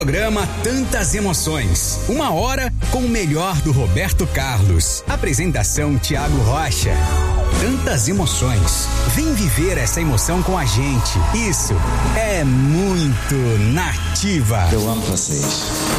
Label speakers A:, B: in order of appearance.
A: Programa Tantas Emoções. 1 hora com o melhor do Roberto Carlos. Apresentação Thiago Rocha. Tantas emoções. Vem viver essa emoção com a gente. Isso é muito Nativa.
B: Eu amo vocês.